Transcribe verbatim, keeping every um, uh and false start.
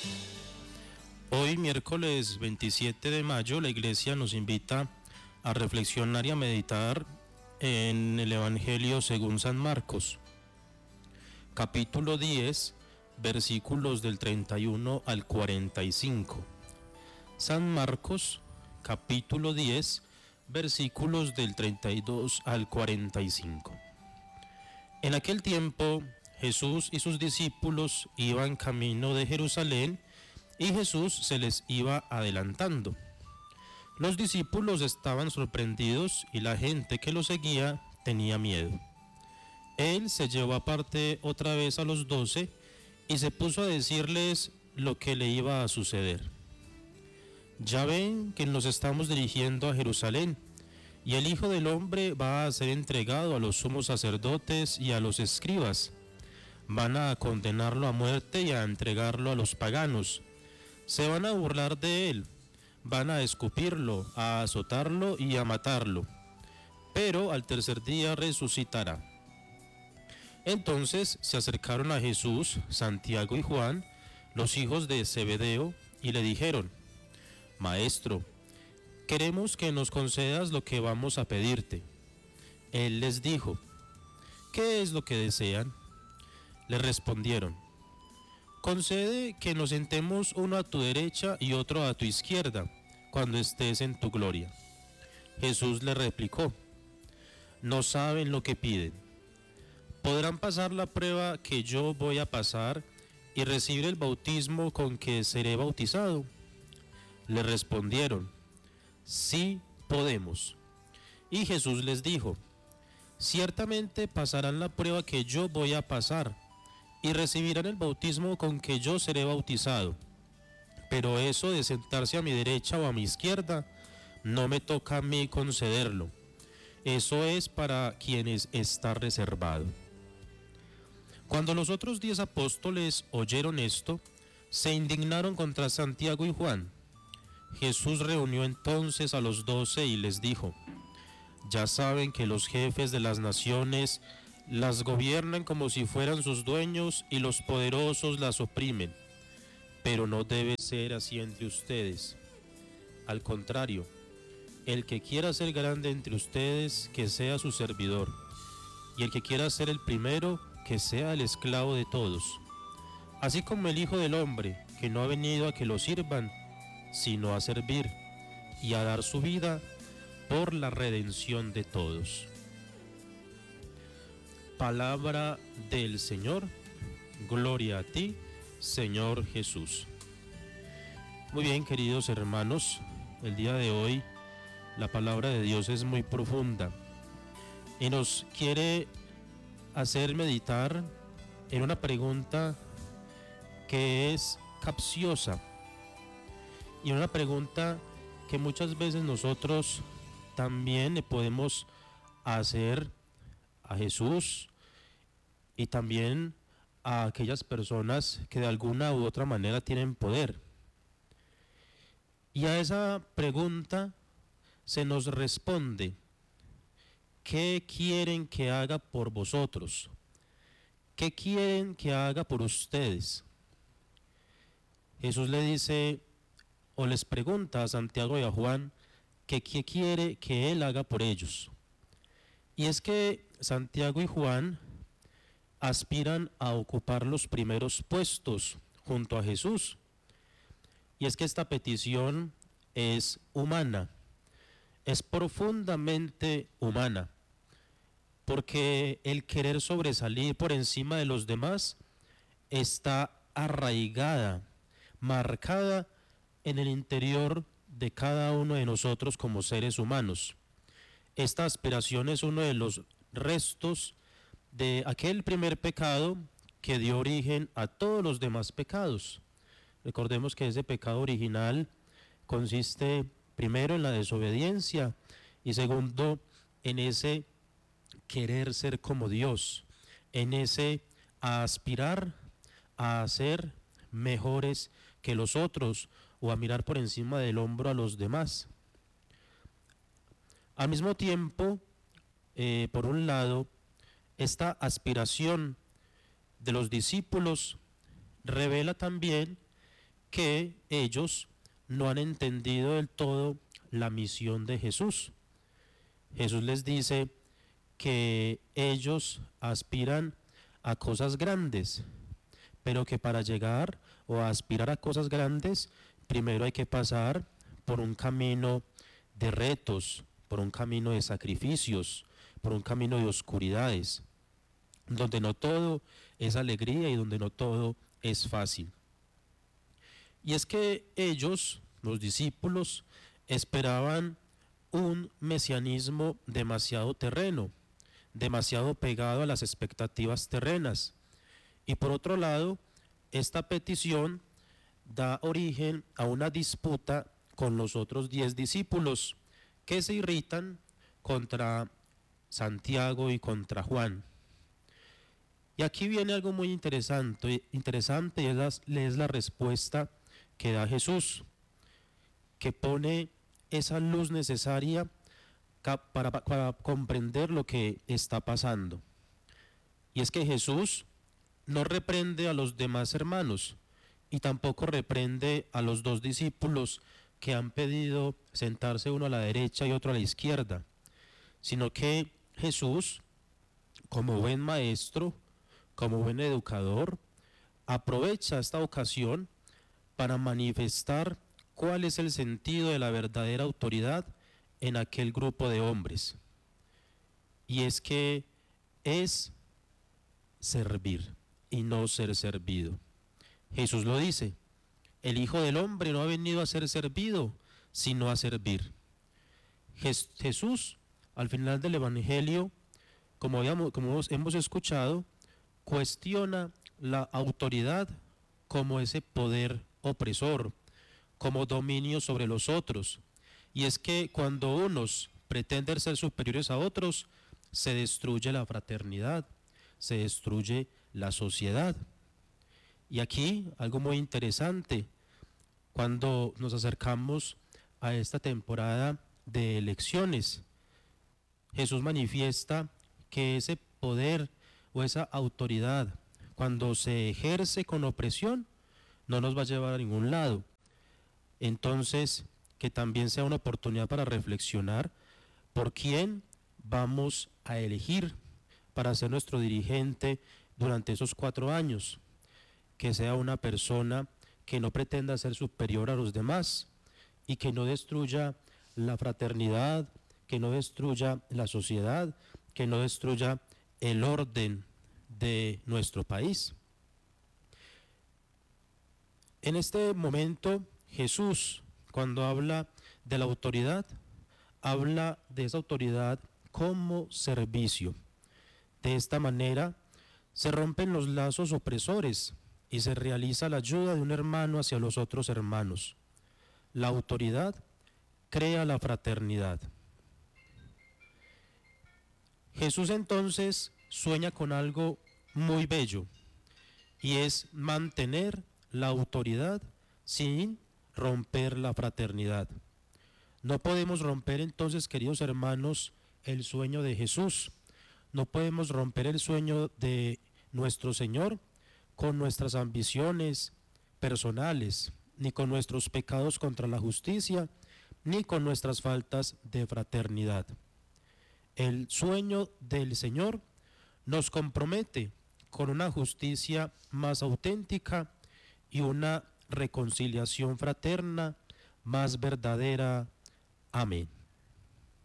Hoy, miércoles veintisiete de mayo, la Iglesia nos invita a reflexionar y a meditar en el Evangelio según San Marcos, capítulo diez, versículos del treinta y uno al cuarenta y cinco. San Marcos, capítulo diez, versículos del treinta y dos al cuarenta y cinco. En aquel tiempo, Jesús y sus discípulos iban camino de Jerusalén y Jesús se les iba adelantando. Los discípulos estaban sorprendidos y la gente que lo seguía tenía miedo. Él se llevó aparte otra vez a los doce y se puso a decirles lo que le iba a suceder. Ya ven que nos estamos dirigiendo a Jerusalén, y el Hijo del Hombre va a ser entregado a los sumos sacerdotes y a los escribas. Van a condenarlo a muerte y a entregarlo a los paganos. Se van a burlar de él, van a escupirlo, a azotarlo y a matarlo, pero al tercer día resucitará. Entonces se acercaron a Jesús, Santiago y Juan, los hijos de Zebedeo, y le dijeron: Maestro, queremos que nos concedas lo que vamos a pedirte. Él les dijo: ¿Qué es lo que desean? Le respondieron: Concede que nos sentemos uno a tu derecha y otro a tu izquierda, cuando estés en tu gloria. Jesús le replicó: No saben lo que piden. ¿Podrán pasar la prueba que yo voy a pasar y recibir el bautismo con que seré bautizado? Le respondieron: Sí podemos. Y Jesús les dijo: Ciertamente pasarán la prueba que yo voy a pasar y recibirán el bautismo con que yo seré bautizado. Pero eso de sentarse a mi derecha o a mi izquierda, no me toca a mí concederlo. Eso es para quienes está reservado. Cuando los otros diez apóstoles oyeron esto, se indignaron contra Santiago y Juan. Jesús reunió entonces a los doce y les dijo: Ya saben que los jefes de las naciones las gobiernan como si fueran sus dueños y los poderosos las oprimen. Pero no debe ser así entre ustedes. Al contrario, el que quiera ser grande entre ustedes, que sea su servidor, y el que quiera ser el primero, que sea el esclavo de todos. Así como el Hijo del Hombre, que no ha venido a que lo sirvan, sino a servir y a dar su vida por la redención de todos. Palabra del Señor. Gloria a ti, Señor Jesús. Muy bien, queridos hermanos, el día de hoy la palabra de Dios es muy profunda y nos quiere hacer meditar en una pregunta que es capciosa y una pregunta que muchas veces nosotros también le podemos hacer a Jesús y también a aquellas personas que de alguna u otra manera tienen poder. Y a esa pregunta se nos responde: ¿qué quieren que haga por vosotros? ¿Qué quieren que haga por ustedes? Jesús le dice o les pregunta a Santiago y a Juan que qué quiere que él haga por ellos. Y es que Santiago y Juan aspiran a ocupar los primeros puestos junto a Jesús. Y es que esta petición es humana, es profundamente humana, porque el querer sobresalir por encima de los demás está arraigada, marcada en el interior de cada uno de nosotros como seres humanos. Esta aspiración es uno de los restos de aquel primer pecado que dio origen a todos los demás pecados. Recordemos que ese pecado original consiste primero en la desobediencia y segundo en ese querer ser como Dios, en ese aspirar a ser mejores que los otros o a mirar por encima del hombro a los demás. Al mismo tiempo, eh, por un lado, esta aspiración de los discípulos revela también que ellos no han entendido del todo la misión de Jesús. Jesús les dice que ellos aspiran a cosas grandes, pero que para llegar o aspirar a cosas grandes, primero hay que pasar por un camino de retos, por un camino de sacrificios, por un camino de oscuridades, donde no todo es alegría y donde no todo es fácil. Y es que ellos, los discípulos, esperaban un mesianismo demasiado terreno, demasiado pegado a las expectativas terrenas. Y por otro lado, esta petición da origen a una disputa con los otros diez discípulos que se irritan contra Santiago y contra Juan. Y aquí viene algo muy interesante, interesante y es la, es la respuesta que da Jesús, que pone esa luz necesaria para, para comprender lo que está pasando. Y es que Jesús no reprende a los demás hermanos y tampoco reprende a los dos discípulos que han pedido sentarse uno a la derecha y otro a la izquierda, sino que Jesús, como buen maestro, como buen educador, aprovecha esta ocasión para manifestar cuál es el sentido de la verdadera autoridad en aquel grupo de hombres. Y es que es servir y no ser servido. Jesús lo dice, el Hijo del Hombre no ha venido a ser servido, sino a servir. Jesús, al final del Evangelio, como, habíamos, como hemos escuchado, cuestiona la autoridad como ese poder opresor, como dominio sobre los otros. Y es que cuando unos pretenden ser superiores a otros, se destruye la fraternidad, se destruye la sociedad. Y aquí algo muy interesante, cuando nos acercamos a esta temporada de elecciones, Jesús manifiesta que ese poder o esa autoridad, cuando se ejerce con opresión, no nos va a llevar a ningún lado. Entonces, que también sea una oportunidad para reflexionar por quién vamos a elegir para ser nuestro dirigente durante esos cuatro años. Que sea una persona que no pretenda ser superior a los demás y que no destruya la fraternidad, que no destruya la sociedad, que no destruya el orden de nuestro país. En este momento, Jesús, cuando habla de la autoridad, habla de esa autoridad como servicio. De esta manera, se rompen los lazos opresores y se realiza la ayuda de un hermano hacia los otros hermanos. La autoridad crea la fraternidad. Jesús entonces sueña con algo muy bello y es mantener la autoridad sin romper la fraternidad. No podemos romper entonces, queridos hermanos, el sueño de Jesús. No podemos romper el sueño de nuestro Señor con nuestras ambiciones personales, ni con nuestros pecados contra la justicia, ni con nuestras faltas de fraternidad. El sueño del Señor nos compromete con una justicia más auténtica y una reconciliación fraterna más verdadera. Amén.